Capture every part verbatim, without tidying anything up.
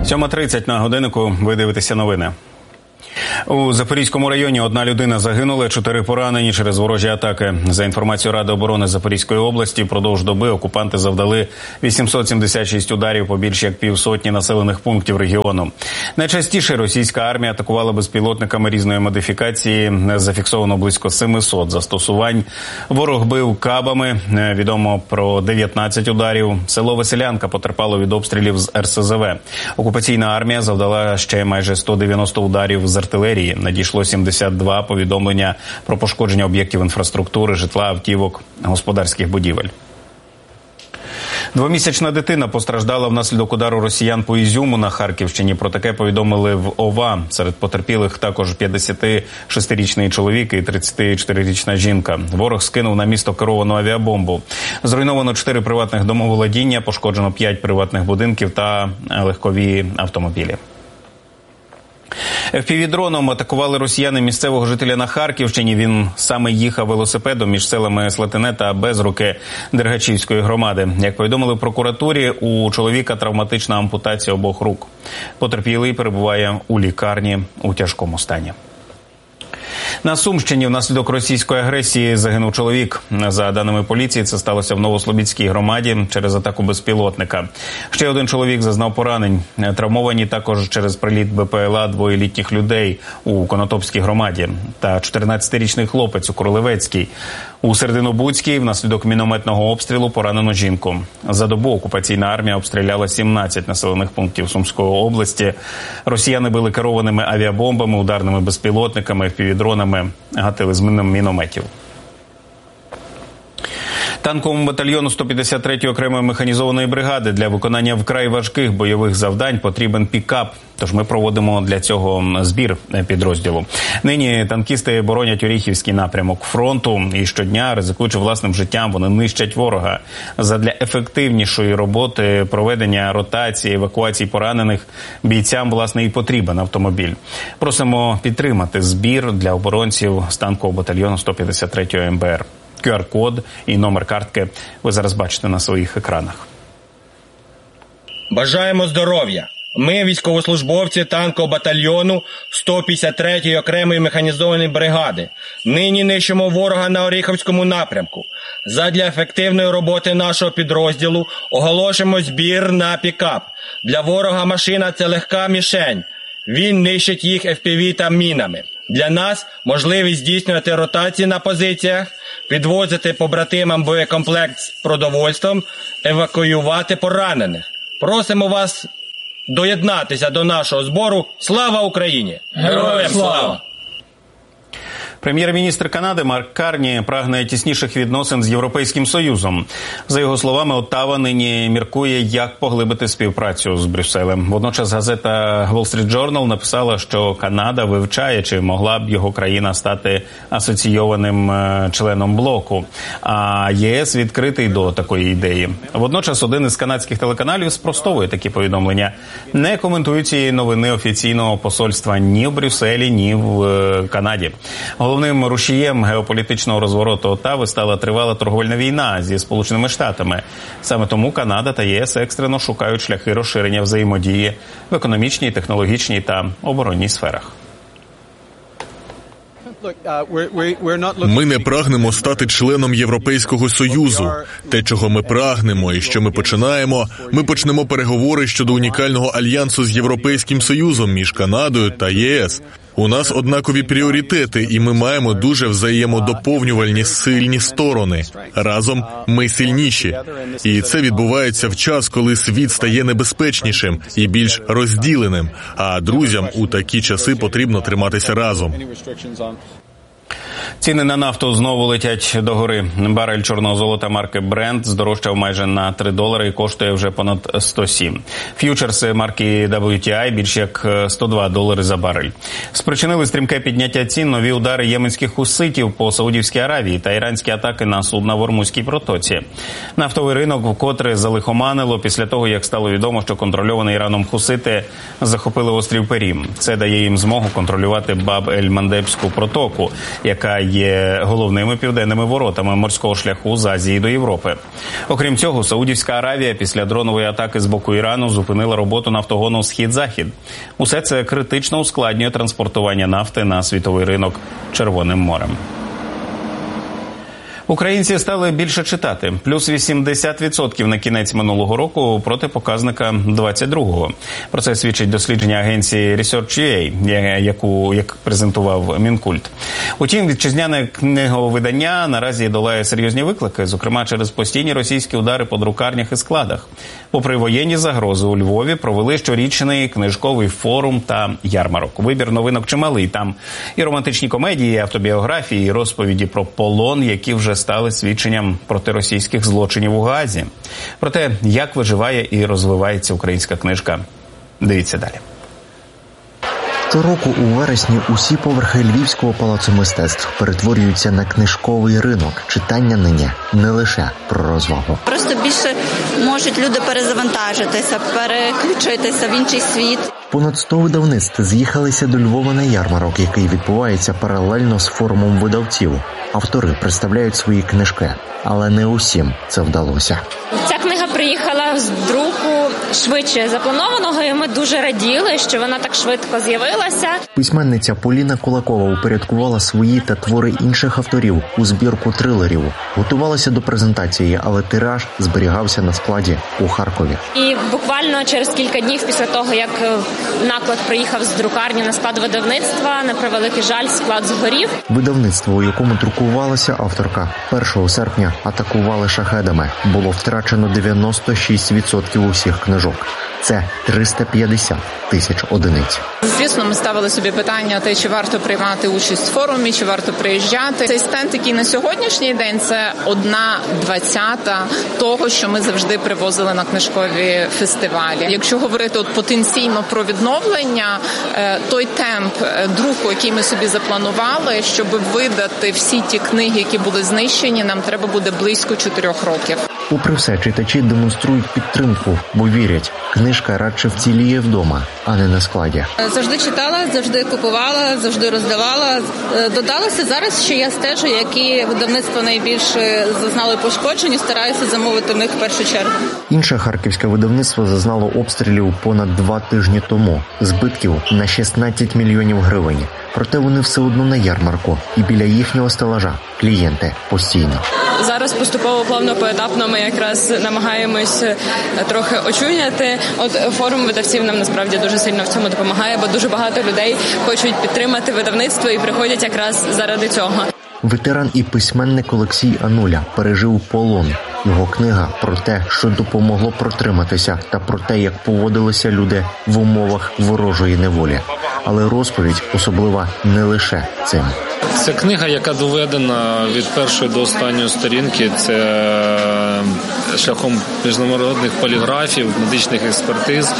сьома тридцять на годиннику. Ви дивитеся новини. У Запорізькому районі одна людина загинула, чотири поранені через ворожі атаки. За інформацією Ради оборони Запорізької області, впродовж доби окупанти завдали вісімсот сімдесят шість ударів по більш як півсотні населених пунктів регіону. Найчастіше російська армія атакувала безпілотниками різної модифікації. Зафіксовано близько семисот застосувань. Ворог бив кабами. Відомо про дев'ятнадцять ударів. Село Веселянка потерпало від обстрілів з ер ес зе ве. Окупаційна армія завдала ще майже сто дев'яносто ударів з артилерії. Надійшло сімдесят два повідомлення про пошкодження об'єктів інфраструктури, житла, автівок, господарських будівель. Двомісячна дитина постраждала внаслідок удару росіян по Ізюму на Харківщині. Про таке повідомили в ОВА. Серед потерпілих також п'ятдесятишестирічний чоловік і тридцятичотирирічна жінка. Ворог скинув на місто керовану авіабомбу. Зруйновано чотири приватних домоволодіння, пошкоджено п'ять приватних будинків та легкові автомобілі. еф пі ві-дроном атакували росіяни місцевого жителя на Харківщині. Він саме їхав велосипедом між селами Слатине та Безруки Дергачівської громади. Як повідомили в прокуратурі, у чоловіка травматична ампутація обох рук. Потерпілий перебуває у лікарні у тяжкому стані. На Сумщині внаслідок російської агресії загинув чоловік. За даними поліції, це сталося в Новослобідській громаді через атаку безпілотника. Ще один чоловік зазнав поранень. Травмовані також через приліт бе пе ел а двоє літніх людей у Конотопській громаді та чотирнадцятирічний хлопець у Королевецькій. У Серединобудській внаслідок мінометного обстрілу поранено жінку. За добу окупаційна армія обстріляла сімнадцять населених пунктів Сумської області. Росіяни били керованими авіабомбами, ударними безпілотниками, еф пі ві-дронами, гатили з мінометів. Танковому батальйону сто п'ятдесят третьої окремої механізованої бригади для виконання вкрай важких бойових завдань потрібен пікап. Тож ми проводимо для цього збір підрозділу. Нині танкісти боронять Оріхівський напрямок фронту і щодня, ризикуючи власним життям, вони нищать ворога. Задля ефективнішої роботи, проведення ротації, евакуації поранених бійцям, власне, і потрібен автомобіль. Просимо підтримати збір для оборонців з танкового батальйону сто п'ятдесят третьої ем бе ер. ку ар-код і номер картки ви зараз бачите на своїх екранах. Бажаємо здоров'я! Ми, військовослужбовці танкового батальйону сто п'ятдесят третьої окремої механізованої бригади, нині нищимо ворога на Оріхівському напрямку. Задля ефективної роботи нашого підрозділу оголошуємо збір на пікап. Для ворога машина – це легка мішень. Він нищить їх еф пі ві та мінами. Для нас можливість здійснювати ротації на позиціях, підвозити побратимам боєкомплект з продовольством, евакуювати поранених. Просимо вас доєднатися до нашого збору. Слава Україні! Героям слава! Прем'єр-міністр Канади Марк Карні прагне тісніших відносин з Європейським Союзом. За його словами, Оттава нині міркує, як поглибити співпрацю з Брюсселем. Водночас газета Wall Street Journal написала, що Канада вивчає, чи могла б його країна стати асоційованим членом блоку. А є ес відкритий до такої ідеї. Водночас один із канадських телеканалів спростовує такі повідомлення. Не коментують цієї новини офіційного посольства ні в Брюсселі, ні в Канаді. Головним рушієм геополітичного розвороту Оттави стала тривала торговельна війна зі Сполученими Штатами. Саме тому Канада та є ес екстрено шукають шляхи розширення взаємодії в економічній, технологічній та оборонній сферах. Ми не прагнемо стати членом Європейського Союзу. Те, чого ми прагнемо і що ми починаємо, ми почнемо переговори щодо унікального альянсу з Європейським Союзом між Канадою та є ес. У нас однакові пріоритети, і ми маємо дуже взаємодоповнювальні сильні сторони. Разом ми сильніші. І це відбувається в час, коли світ стає небезпечнішим і більш розділеним. А друзям у такі часи потрібно триматися разом. Ціни на нафту знову летять догори. Барель чорного золота марки Brent здорожчав майже на три долари і коштує вже понад сто сім. Ф'ючерси марки дабл ю ті ай більш як сто два долари за барель. Спричинили стрімке підняття цін нові удари єменських хуситів по Саудівській Аравії та іранські атаки на судна в Ормузькій протоці. Нафтовий ринок вкотре залихоманило після того, як стало відомо, що контрольовані Іраном хусити захопили острів Перім. Це дає їм змогу контролювати Баб-ель-Мандебську протоку, яка є головними південними воротами морського шляху з Азії до Європи. Окрім цього, Саудівська Аравія після дронової атаки з боку Ірану зупинила роботу нафтогону «Схід-Захід». Усе це критично ускладнює транспортування нафти на світовий ринок Червоним морем. Українці стали більше читати. Плюс вісімдесят відсотків на кінець минулого року проти показника двадцять другого. Про це свідчить дослідження агенції Research.ua, яку як презентував Мінкульт. Утім, вітчизняне книговидання наразі долає серйозні виклики, зокрема через постійні російські удари по друкарнях і складах. Попри воєнні загрози, у Львові провели щорічний книжковий форум та ярмарок. Вибір новинок чималий. Там і романтичні комедії, і автобіографії, і розповіді про полон, які вже стали свідченням протиросійських злочинів у Гаазі. Про те, як виживає і розвивається українська книжка, дивіться далі. Щороку у вересні усі поверхи Львівського палацу мистецтв перетворюються на книжковий ринок. Читання нині не лише про розвагу. Просто більше можуть люди перезавантажитися, переключитися в інший світ. Понад сто видавництв з'їхалися до Львова на ярмарок, який відбувається паралельно з форумом видавців. Автори представляють свої книжки, але не усім це вдалося. Ця книга приїхала з друку швидше запланованого, і ми дуже раділи, що вона так швидко з'явилася. Письменниця Поліна Кулакова упорядкувала свої та твори інших авторів у збірку трилерів. Готувалася до презентації, але тираж зберігався на складі у Харкові. І буквально через кілька днів після того, як наклад приїхав з друкарні на склад видавництва, на превеликий жаль, склад згорів. Видавництво, у якому друкувалася авторка, першого серпня атакували шахедами. Було втрачено дев'яносто шість відсотків усіх книжок. Це триста п'ятдесят тисяч одиниць. Звісно, ми ставили собі питання, те, чи варто приймати участь в форумі, чи варто приїжджати. Цей стенд, який на сьогоднішній день, це одна двадцята того, що ми завжди привозили на книжкові фестивалі. Якщо говорити от потенційно про відновлення, той темп друку, який ми собі запланували, щоб видати всі ті книги, які були знищені, нам треба буде близько чотирьох років. Попри все, читачі демонструють підтримку, бо вірять, книжка радше вціліє вдома, а не на складі. Завжди читала, завжди купувала, завжди роздавала. Додалося зараз, що я стежу, які видавництва найбільше зазнали пошкоджень, і стараюся замовити в них в першу чергу. Інше харківське видавництво зазнало обстрілів понад два тижні тому. Збитків на шістнадцять мільйонів гривень. Проте вони все одно на ярмарку. І біля їхнього стелажа клієнти постійно. Зараз поступово, плавно, поетапно ми якраз намагаємось трохи очуняти. От форум видавців нам насправді дуже сильно в цьому допомагає, бо дуже багато людей хочуть підтримати видавництво і приходять якраз заради цього. Ветеран і письменник Олексій Ануля пережив полон. Його книга про те, що допомогло протриматися, та про те, як поводилися люди в умовах ворожої неволі. Але розповідь особлива не лише цим. Це книга, яка доведена від першої до останньої сторінки. Це шляхом міжнародних поліграфів, медичних експертиз,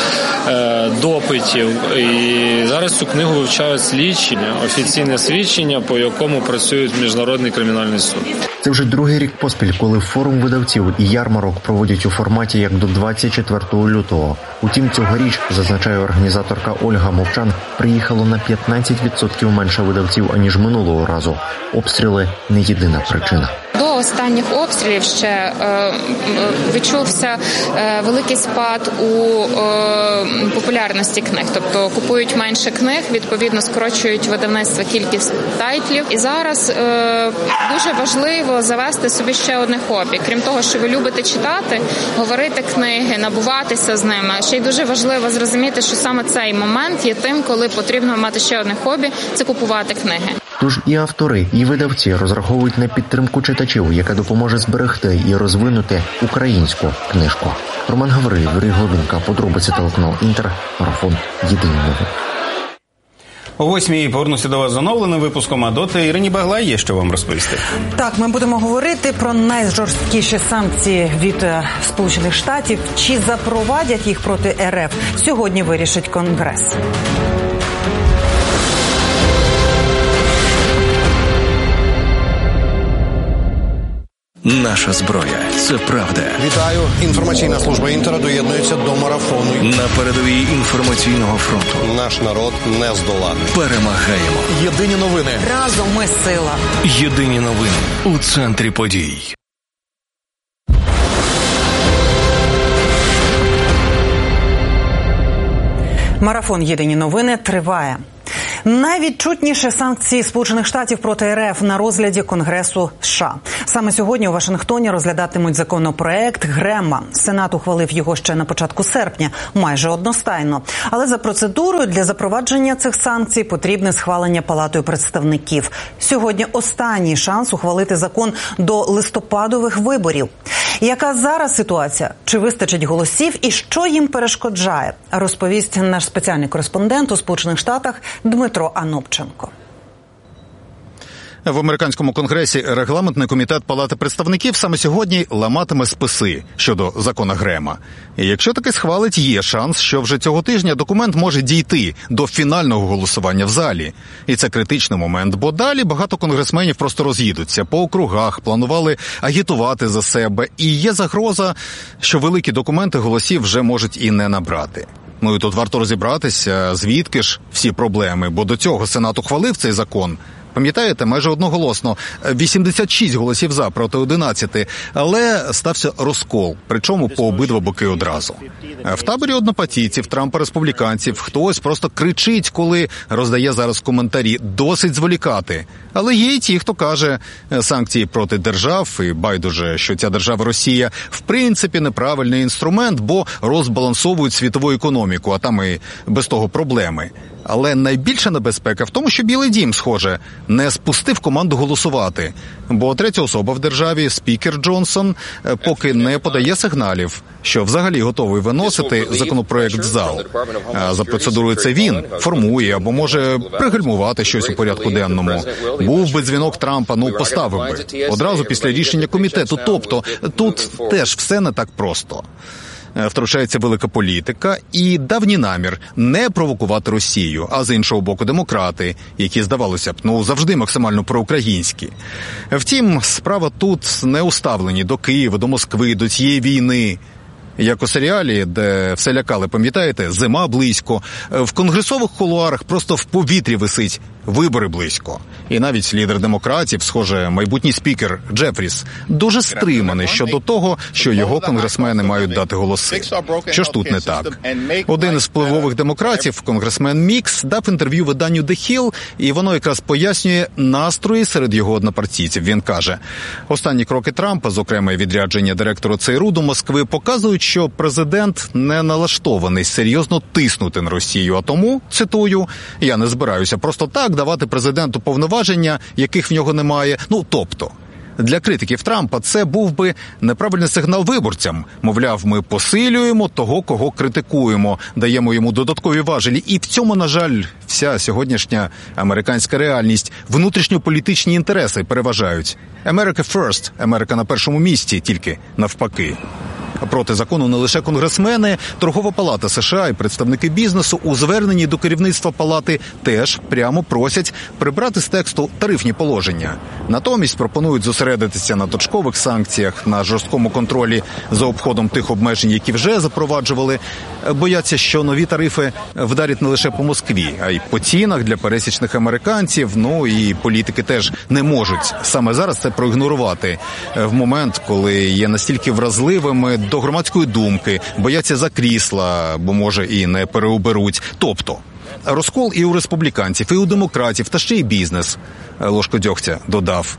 допитів. І зараз цю книгу вивчають слідчі, офіційне свідчення, по якому працює Міжнародний кримінальний суд. Це вже другий рік поспіль, коли форум видавців і ярмарок проводять у форматі як до двадцять четвертого лютого. Утім, цьогоріч, зазначає організаторка Ольга Мовчан, приїхало на п'ятнадцять відсотків менше видавців, аніж минулого разу. Обстріли – не єдина причина. До останніх обстрілів ще е, відчувся е, великий спад у е, популярності книг. Тобто купують менше книг, відповідно скорочують видавництво кількість тайтлів. І зараз е, дуже важливо завести собі ще одне хобі. Крім того, що ви любите читати, говорити книги, набуватися з ними. Ще й дуже важливо зрозуміти, що саме цей момент є тим, коли потрібно мати ще одне хобі – це купувати книги. Тож і автори, і видавці розраховують на підтримку читачів, яка допоможе зберегти і розвинути українську книжку. Роман Гаврилів, Юрій Глобінка, подробиці телеканал Інтер, марафон «Єдині новини». О восьмій повернуся до вас з оновленим випуском, а доти Ірині Баглай є що вам розповісти. Так, ми будемо говорити про найжорсткіші санкції від Сполучених Штатів. Чи запровадять їх проти РФ? Сьогодні вирішить Конгрес. Наша зброя – це правда. Вітаю. Інформаційна служба Інтера доєднується до марафону. На передовій інформаційного фронту. Наш народ не здоланий. Перемагаємо. Єдині новини. Разом ми сила. Єдині новини у центрі подій. Марафон «Єдині новини» триває. Найвідчутніші санкції Сполучених Штатів проти РФ на розгляді Конгресу США. Саме сьогодні у Вашингтоні розглядатимуть законопроект Грема. Сенат ухвалив його ще на початку серпня, майже одностайно. Але за процедурою для запровадження цих санкцій потрібне схвалення Палатою представників. Сьогодні останній шанс ухвалити закон до листопадових виборів. Яка зараз ситуація? Чи вистачить голосів і що їм перешкоджає? Розповість наш спеціальний кореспондент у Сполучених Штатах Дмитро Анопченко. В американському конгресі регламентний комітет Палати представників саме сьогодні ламатиме списи щодо закона Грема. І якщо таки схвалить, є шанс, що вже цього тижня документ може дійти до фінального голосування в залі. І це критичний момент, бо далі багато конгресменів просто роз'їдуться по округах, планували агітувати за себе. І є загроза, що великі документи голосів вже можуть і не набрати. Ну і тут варто розібратися, звідки ж всі проблеми, бо до цього Сенат ухвалив цей закон. Пам'ятаєте, майже одноголосно, вісімдесят шість голосів за проти одинадцяти, але стався розкол, причому по обидва боки одразу. В таборі однопартійців, Трампа-республіканців, хтось просто кричить, коли роздає зараз коментарі, досить зволікати. Але є і ті, хто каже, санкції проти держав, і байдуже, що ця держава Росія, в принципі, неправильний інструмент, бо розбалансовують світову економіку, а там і без того проблеми. Але найбільша небезпека в тому, що Білий дім, схоже, не спустив команду голосувати. Бо третя особа в державі, спікер Джонсон, поки не подає сигналів, що взагалі готовий виносити законопроект в зал. А за процедурою це він формує або може пригальмувати щось у порядку денному. Був би дзвінок Трампа, ну поставив би. Одразу після рішення комітету. Тобто тут теж все не так просто. Втручається велика політика і давній намір не провокувати Росію, а з іншого боку демократи, які, здавалося б, ну завжди максимально проукраїнські. Втім, справа тут не уставлені до Києва, до Москви, до цієї війни. Як у серіалі, де все лякали, пам'ятаєте, зима близько, в конгресових кулуарах просто в повітрі висить вибори близько. І навіть лідер демократів, схоже, майбутній спікер Джефріс, дуже стриманий щодо того, що його конгресмени мають дати голоси. Що ж тут не так? Один із впливових демократів, конгресмен Мікс, дав інтерв'ю виданню The Hill, і воно якраз пояснює настрої серед його однопартійців. Він каже, останні кроки Трампа, зокрема відрядження директора ЦРУ до Москви, показують, що президент не налаштований серйозно тиснути на Росію, а тому, цитую, я не збираюся просто так давати президенту повноваження, яких в нього немає. Ну, тобто, для критиків Трампа це був би неправильний сигнал виборцям. Мовляв, ми посилюємо того, кого критикуємо, даємо йому додаткові важелі. І в цьому, на жаль, вся сьогоднішня американська реальність. Внутрішньополітичні інтереси переважають. America first, Америка на першому місці, тільки навпаки. Проти закону не лише конгресмени, Торгова палата США і представники бізнесу у зверненні до керівництва палати теж прямо просять прибрати з тексту тарифні положення. Натомість пропонують зосередитися на точкових санкціях, на жорсткому контролі за обходом тих обмежень, які вже запроваджували. Бояться, що нові тарифи вдарять не лише по Москві, а й по цінах для пересічних американців. Ну і політики теж не можуть саме зараз це проігнорувати в момент, коли є настільки вразливими до громадської думки, бояться за крісла, бо, може, і не переоберуть. Тобто, розкол і у республіканців, і у демократів, та ще й бізнес, ложку дьогтя додав.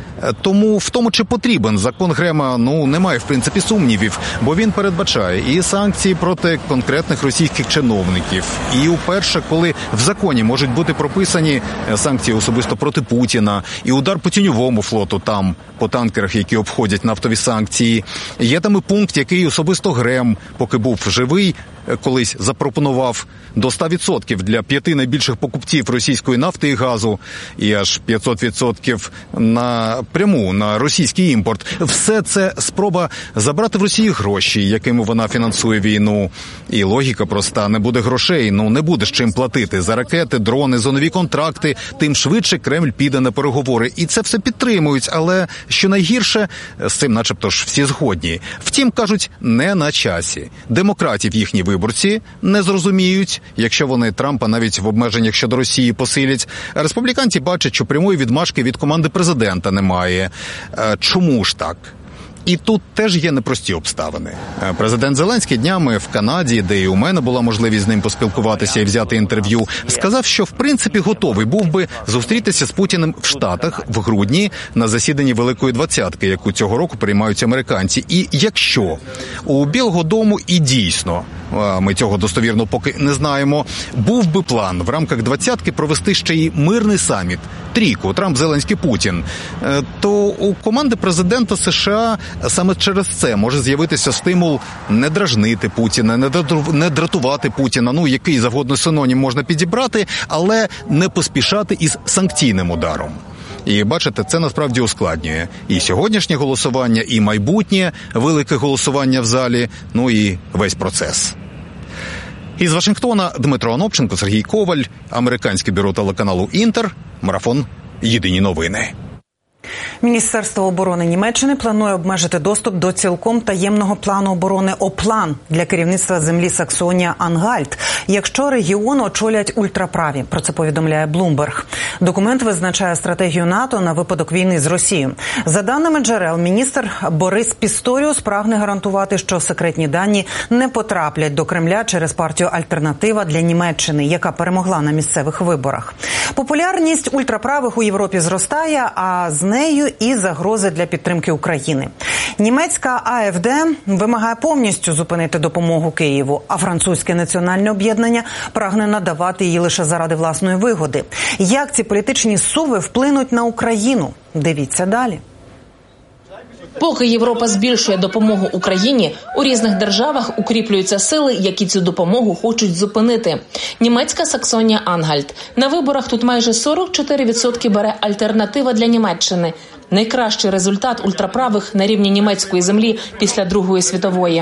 Тому в тому, чи потрібен закон Грема, ну, немає, в принципі, сумнівів, бо він передбачає і санкції проти конкретних російських чиновників, і уперше, коли в законі можуть бути прописані санкції особисто проти Путіна, і удар по тіньовому флоту там, по танкерах, які обходять нафтові санкції. Є там і пункт, який особисто Грем, поки був живий, колись запропонував до ста відсотків для п'яти найбільших покупців російської нафти і газу, і аж п'ятсот відсотків на пряму на російський імпорт. Все це спроба забрати в Росії гроші, якими вона фінансує війну. І логіка проста: не буде грошей, ну не буде з чим платити за ракети, дрони, зонові контракти, тим швидше Кремль піде на переговори. І це все підтримують, але що найгірше, з цим начебто ж всі згодні. Втім, кажуть, не на часі. Демократів їхні виборці не зрозуміють, якщо вони Трампа навіть в обмеженнях щодо Росії посилять. Республіканці бачать, що прямої відмашки від команди президента немає. Чому ж так? І тут теж є непрості обставини. Президент Зеленський днями в Канаді, де і у мене була можливість з ним поспілкуватися і взяти інтерв'ю, сказав, що в принципі готовий був би зустрітися з Путіним в Штатах в грудні на засіданні Великої Двадцятки, яку цього року приймають американці. І якщо у Білого дому і дійсно, ми цього достовірно поки не знаємо, був би план в рамках двадцятки провести ще й мирний саміт, трійку Трамп, Зеленський, Путін, то у команди президента США саме через це може з'явитися стимул не дражнити Путіна, не дратувати Путіна, ну який завгодно синонім можна підібрати, але не поспішати із санкційним ударом. І бачите, це насправді ускладнює і сьогоднішнє голосування, і майбутнє велике голосування в залі, ну і весь процес. Із Вашингтона Дмитро Анопченко, Сергій Коваль, американське бюро телеканалу «Інтер», марафон «Єдині новини». Міністерство оборони Німеччини планує обмежити доступ до цілком таємного плану оборони «Оплан» для керівництва землі Саксонія-Ангальт, якщо регіон очолять ультраправі. Про це повідомляє Bloomberg. Документ визначає стратегію НАТО на випадок війни з Росією. За даними джерел, міністр Борис Пісторіус прагне гарантувати, що секретні дані не потраплять до Кремля через партію «Альтернатива для Німеччини», яка перемогла на місцевих виборах. Популярність ультраправих у Європі зростає, а з нею і загрози для підтримки України. Німецька АФД вимагає повністю зупинити допомогу Києву, а французьке національне об'єднання прагне надавати її лише заради власної вигоди. Як ці політичні суви вплинуть на Україну? Дивіться далі. Поки Європа збільшує допомогу Україні, у різних державах укріплюються сили, які цю допомогу хочуть зупинити. Німецька Саксонія-Ангальт. На виборах тут майже сорок чотири відсотки бере «Альтернатива для Німеччини». Найкращий результат ультраправих на рівні німецької землі після Другої світової.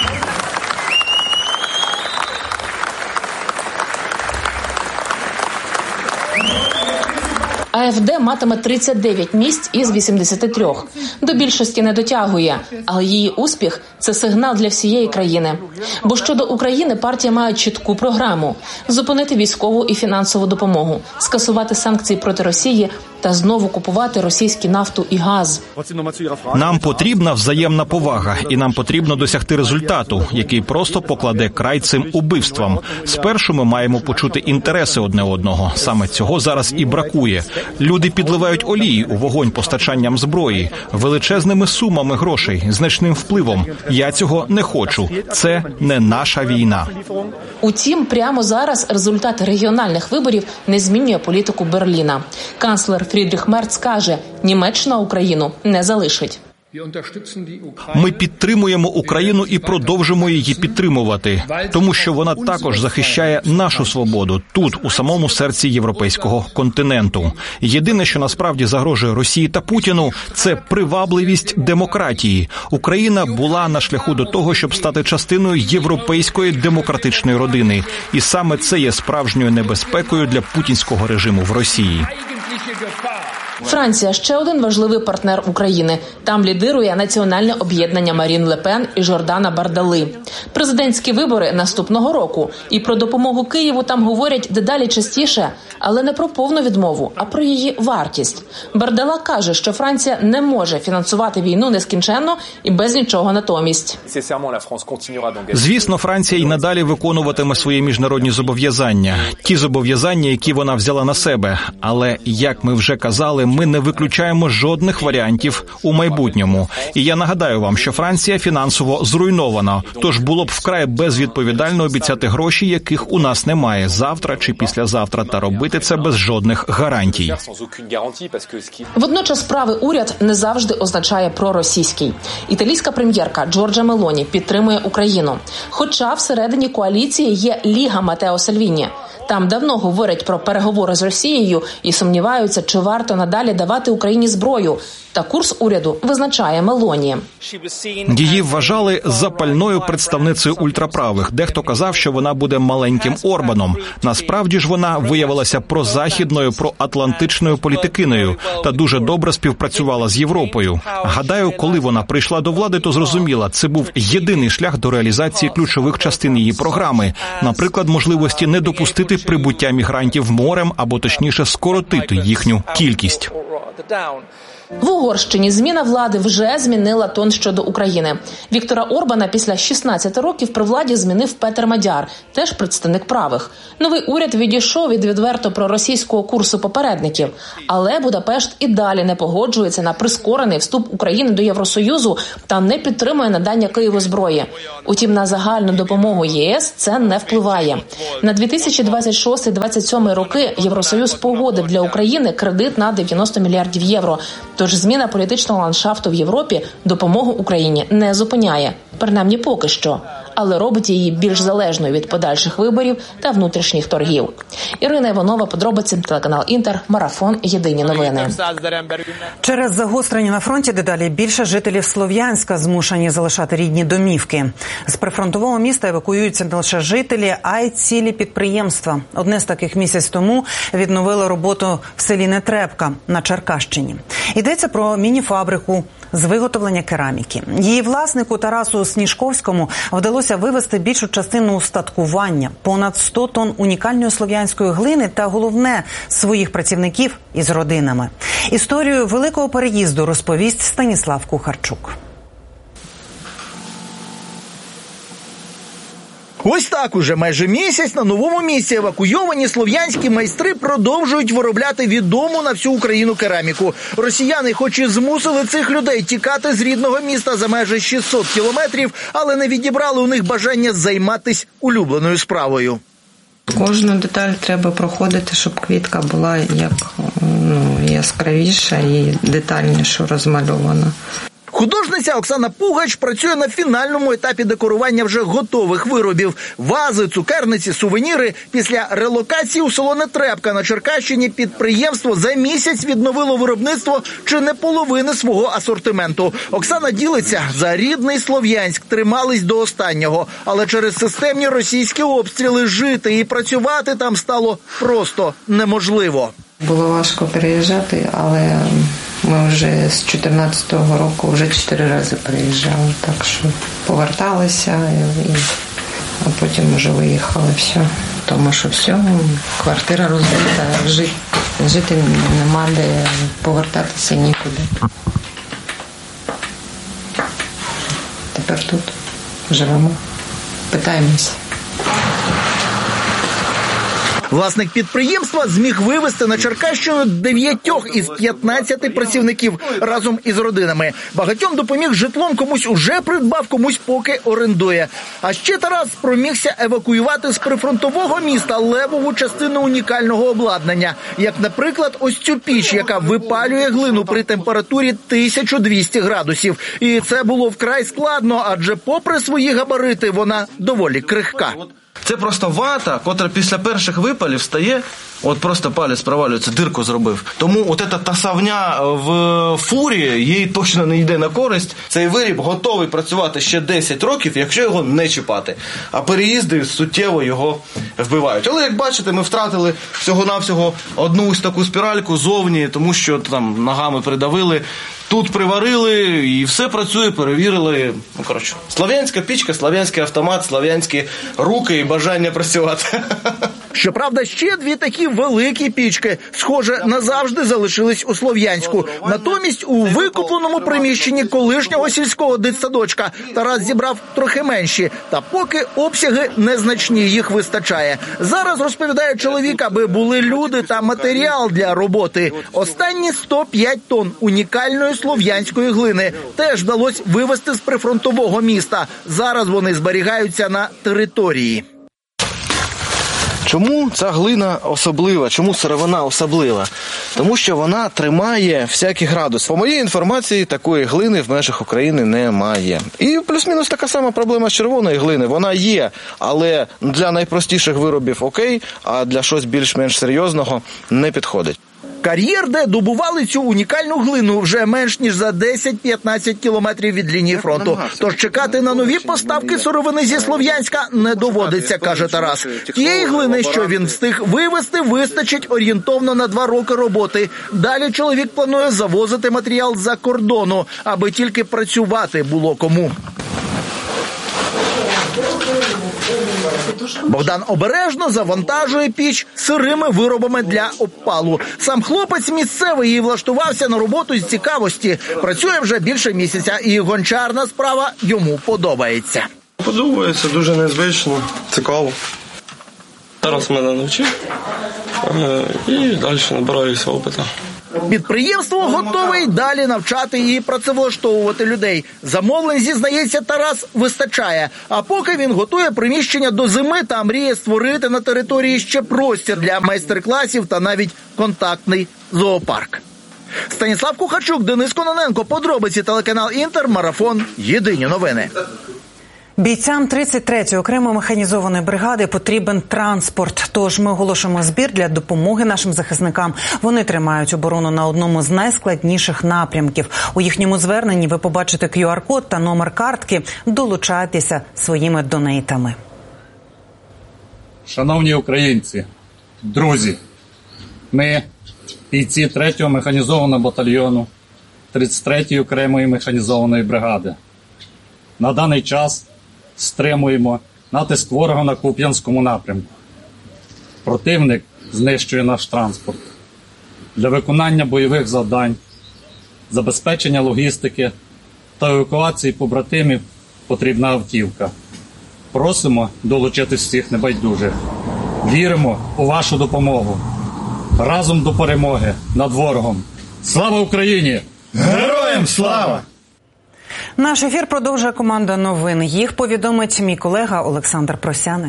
АФД матиме тридцять дев'ять місць із вісімдесяти трьох. До більшості не дотягує, але її успіх – це сигнал для всієї країни. Бо щодо України партія має чітку програму – зупинити військову і фінансову допомогу, скасувати санкції проти Росії та знову купувати російську нафту і газ. Нам потрібна взаємна повага, і нам потрібно досягти результату, який просто покладе край цим убивствам. Спершу ми маємо почути інтереси одне одного. Саме цього зараз і бракує. Люди підливають олії у вогонь постачанням зброї, величезними сумами грошей, значним впливом. Я цього не хочу. Це не наша війна. Утім, прямо зараз результат регіональних виборів не змінює політику Берліна. Канцлер Фрідріх Мерц каже, Німеччина Україну не залишить. Ми підтримуємо Україну і продовжимо її підтримувати, тому що вона також захищає нашу свободу тут, у самому серці європейського континенту. Єдине, що насправді загрожує Росії та Путіну, це привабливість демократії. Україна була на шляху до того, щоб стати частиною європейської демократичної родини. І саме це є справжньою небезпекою для путінського режиму в Росії. Франція – ще один важливий партнер України. Там лідирує національне об'єднання Марін Ле Пен і Жордана Бардали. Президентські вибори наступного року. І про допомогу Києву там говорять дедалі частіше, але не про повну відмову, а про її вартість. Бардала каже, що Франція не може фінансувати війну нескінченно і без нічого натомість. Звісно, Франція й надалі виконуватиме свої міжнародні зобов'язання. Ті зобов'язання, які вона взяла на себе. Але, як ми вже казали, ми не виключаємо жодних варіантів у майбутньому. І я нагадаю вам, що Франція фінансово зруйнована. Тож було б вкрай безвідповідально обіцяти гроші, яких у нас немає завтра чи післязавтра, та робити це без жодних гарантій. Водночас правий уряд не завжди означає проросійський. Італійська прем'єрка Джорджа Мелоні підтримує Україну. Хоча всередині коаліції є Ліга Матео Сальвіні. Там давно говорять про переговори з Росією і сумніваються, чи варто надалі давати Україні зброю. Та курс уряду визначає Мелоні. Її вважали запальною представницею ультраправих. Дехто казав, що вона буде маленьким Орбаном. Насправді ж вона виявилася прозахідною, проатлантичною політикиною та дуже добре співпрацювала з Європою. Гадаю, коли вона прийшла до влади, то зрозуміла, це був єдиний шлях до реалізації ключових частин її програми. Наприклад, можливості не допустити прибуття мігрантів морем, або точніше скоротити їхню кількість. В Угорщині зміна влади вже змінила тон щодо України. Віктора Орбана після шістнадцяти років при владі змінив Петер Мадяр, теж представник правих. Новий уряд відійшов від відверто проросійського курсу попередників. Але Будапешт і далі не погоджується на прискорений вступ України до Євросоюзу та не підтримує надання Києву зброї. Утім, на загальну допомогу ЄС це не впливає. На дві тисячі двадцять шостий - двадцять сьомий роки Євросоюз погодив для України кредит на дев'яносто мільярдів євро. Тож зміна політичного ландшафту в Європі допомогу Україні не зупиняє. Принаймні поки що. Але робить її більш залежною від подальших виборів та внутрішніх торгів. Ірина Іванова, подробиці, телеканал Інтер, Марафон, Єдині новини. Через загострення на фронті дедалі більше жителів Слов'янська змушені залишати рідні домівки. З прифронтового міста евакуюються не лише жителі, а й цілі підприємства. Одне з таких місяць тому відновило роботу в селі Нетребка на Черкащині. Йдеться про міні-фабрику з виготовлення кераміки. Її власнику Тарасу Сніжковському вдалося вивезти більшу частину устаткування – понад сто тонн унікальної слов'янської глини та, головне, своїх працівників із родинами. Історію великого переїзду розповість Станіслав Кухарчук. Ось так уже майже місяць на новому місці евакуйовані слов'янські майстри продовжують виробляти відому на всю Україну кераміку. Росіяни хоч і змусили цих людей тікати з рідного міста за майже шістсот кілометрів, але не відібрали у них бажання займатися улюбленою справою. Кожну деталь треба проходити, щоб квітка була як ну, яскравіша і детальніше розмальована. Художниця Оксана Пугач працює на фінальному етапі декорування вже готових виробів. Вази, цукерниці, сувеніри. Після релокації у село Нетребка на Черкащині підприємство за місяць відновило виробництво чи не половини свого асортименту. Оксана ділиться, за рідний Слов'янськ тримались до останнього. Але через системні російські обстріли жити і працювати там стало просто неможливо. Було важко переїжджати, але ми вже з чотирнадцятого року вже чотири рази приїжджали, так що поверталися, і, а потім вже виїхали, все. Тому що все, квартира розбита, жити, жити нема де, повертатися нікуди. Тепер тут живемо, питаємося. Власник підприємства зміг вивезти на Черкащину дев'ятьох із п'ятнадцяти працівників разом із родинами. Багатьом допоміг житлом, комусь уже придбав, комусь поки орендує. А ще Тарас спромігся евакуювати з прифронтового міста левову частину унікального обладнання. Як, наприклад, ось цю піч, яка випалює глину при температурі тисяча двісті градусів. І це було вкрай складно, адже попри свої габарити вона доволі крихка. Це просто вата, котра після перших випалів стає, от просто палець провалюється, дирку зробив. Тому от ця тасавня в фурі, їй точно не йде на користь. Цей виріб готовий працювати ще десять років, якщо його не чіпати. А переїзди суттєво його вбивають. Але, як бачите, ми втратили всього-навсього одну ось таку спіральку зовні, тому що там ногами придавили. Тут приварили, і все працює, перевірили. Ну, коротше, слов'янська пічка, слов'янський автомат, слов'янські руки і бажання працювати. Щоправда, ще дві такі великі пічки, схоже, назавжди залишились у Слов'янську. Натомість у викупленому приміщенні колишнього сільського дитсадочка Тарас зібрав трохи менші. Та поки обсяги незначні, їх вистачає. Зараз, розповідає чоловік, аби були люди та матеріал для роботи. Останні сто п'ять тонн унікальної слов'янської глини теж вдалося вивезти з прифронтового міста. Зараз вони зберігаються на території. Чому ця глина особлива? Чому сировина особлива? Тому що вона тримає всякий градус. По моїй інформації, такої глини в межах України немає. І плюс-мінус така сама проблема з червоної глини. Вона є, але для найпростіших виробів окей, а для щось більш-менш серйозного не підходить. Кар'єр, де добували цю унікальну глину, вже менш ніж за десять-п'ятнадцять кілометрів від лінії фронту. Тож чекати на нові поставки сировини зі Слов'янська не доводиться, каже Тарас. Тієї глини, що він встиг вивезти, вистачить орієнтовно на два роки роботи. Далі чоловік планує завозити матеріал з-за кордону, аби тільки працювати було кому. Богдан обережно завантажує піч сирими виробами для обпалу. Сам хлопець місцевий і влаштувався на роботу з цікавості. Працює вже більше місяця, і гончарна справа йому подобається. Подобається, дуже незвично, цікаво. Зараз мене навчив і далі набираюся опиту. Підприємство готове й далі навчати і працевлаштовувати людей. Замовлень, зізнається Тарас, вистачає. А поки він готує приміщення до зими та мріє створити на території ще простір для майстер-класів та навіть контактний зоопарк. Станіслав Кухарчук, Денис Кононенко. Подробиці, телеканал Інтер, Марафон. Єдині новини. Бійцям тридцять третьої окремої механізованої бригади потрібен транспорт. Тож ми оголошуємо збір для допомоги нашим захисникам. Вони тримають оборону на одному з найскладніших напрямків. У їхньому зверненні ви побачите ку ар код та номер картки. Долучайтеся своїми донейтами. Шановні українці, друзі, ми, бійці третього механізованого батальйону тридцять третьої окремої механізованої бригади, на даний час стримуємо натиск ворога на Куп'янському напрямку. Противник знищує наш транспорт. Для виконання бойових завдань, забезпечення логістики та евакуації побратимів потрібна автівка. Просимо долучитись всіх небайдужих. Віримо у вашу допомогу. Разом до перемоги над ворогом. Слава Україні! Героям слава! Наш ефір продовжує команда новин. Їх повідомить мій колега Олександр Просяник.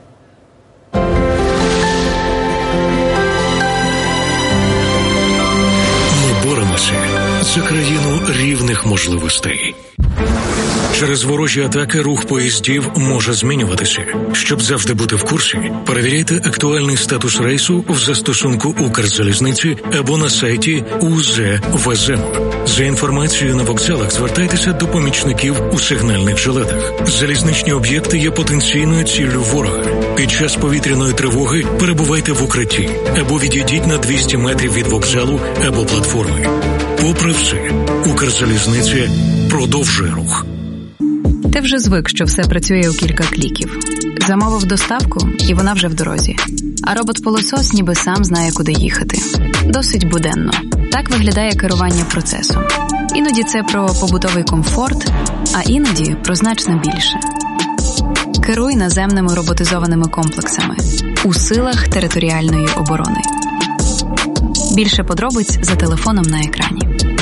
Ми боремося за країну рівних можливостей. Через ворожі атаки рух поїздів може змінюватися. Щоб завжди бути в курсі, перевіряйте актуальний статус рейсу в застосунку Укрзалізниці або на сайті у зет ве ес ем. За інформацією на вокзалах звертайтеся до помічників у сигнальних жилетах. Залізничні об'єкти є потенційною ціллю ворога. Під час повітряної тривоги перебувайте в укритті або відійдіть на двісті метрів від вокзалу або платформи. Попри все, Укрзалізниця продовжує рух. Ти вже звик, що все працює у кілька кліків. Замовив доставку, і вона вже в дорозі. А робот-пилосос ніби сам знає, куди їхати. Досить буденно. Так виглядає керування процесом. Іноді це про побутовий комфорт, а іноді про значно більше. Керуй наземними роботизованими комплексами у силах територіальної оборони. Більше подробиць за телефоном на екрані.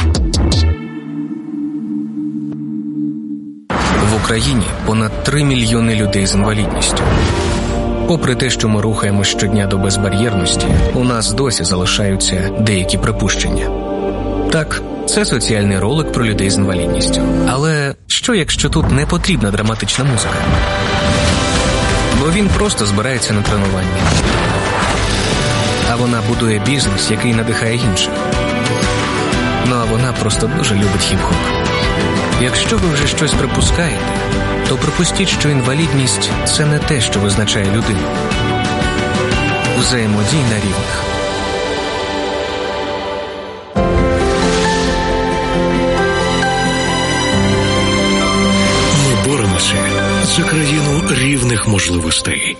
В Україні понад три мільйони людей з інвалідністю. Попри те, що ми рухаємось щодня до безбар'єрності, у нас досі залишаються деякі припущення. Так, це соціальний ролик про людей з інвалідністю. Але що, якщо тут не потрібна драматична музика? Бо він просто збирається на тренування. А вона будує бізнес, який надихає інших. Ну а вона просто дуже любить хіп-хоп. Якщо ви вже щось припускаєте, то припустіть, що інвалідність – це не те, що визначає людину. Взаємодій на рівних. Ми боремося за країну рівних можливостей.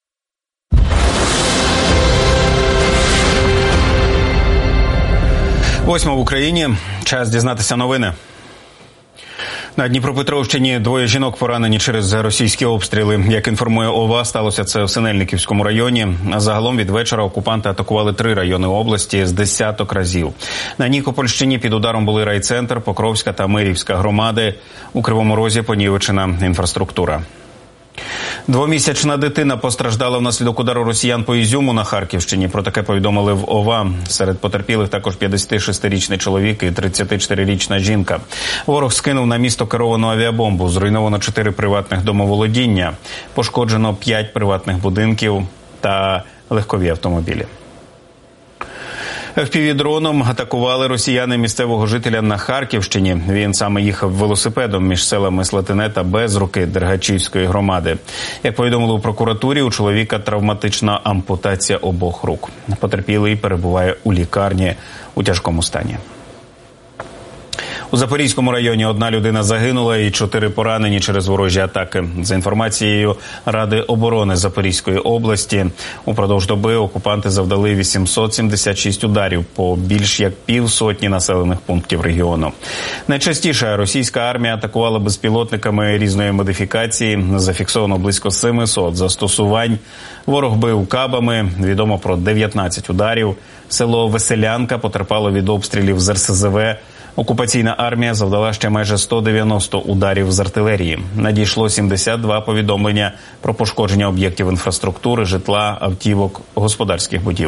Восьма в Україні. Час дізнатися новини. На Дніпропетровщині двоє жінок поранені через російські обстріли. Як інформує ОВА, сталося це в Синельниківському районі. Загалом від вечора окупанти атакували три райони області з десяток разів. На Нікопольщині під ударом були райцентр, Покровська та Мирівська громади. У Кривому Розі понівечена інфраструктура. Двомісячна дитина постраждала внаслідок удару росіян по Ізюму на Харківщині. Про таке повідомили в ОВА. Серед потерпілих також п'ятдесятишестирічний чоловік і тридцятичотирирічна жінка. Ворог скинув на місто керовану авіабомбу. Зруйновано чотири приватних домоволодіння. Пошкоджено п'ять приватних будинків та легкові автомобілі. еф пі ві-дроном атакували росіяни місцевого жителя на Харківщині. Він саме їхав велосипедом між селами Слатине та Безруки Дергачівської громади. Як повідомили у прокуратурі, у чоловіка травматична ампутація обох рук. Потерпілий перебуває у лікарні у тяжкому стані. У Запорізькому районі одна людина загинула і чотири поранені через ворожі атаки. За інформацією Ради оборони Запорізької області, упродовж доби окупанти завдали вісімсот сімдесят шість ударів по більш як півсотні населених пунктів регіону. Найчастіше російська армія атакувала безпілотниками різної модифікації. Зафіксовано близько семисот застосувань. Ворог бив кабами, відомо про дев'ятнадцять ударів. Село Веселянка потерпало від обстрілів з ер ес зе ве. Окупаційна армія завдала ще майже сто дев'яносто ударів з артилерії. Надійшло сімдесят два повідомлення про пошкодження об'єктів інфраструктури, житла, автівок, господарських будівель.